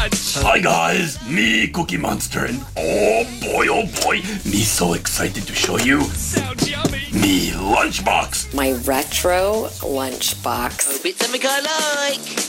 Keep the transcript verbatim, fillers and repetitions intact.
Hi guys, me Cookie Monster, and oh boy, oh boy, me so excited to show you me lunchbox. My retro lunchbox. Hope it's something I like.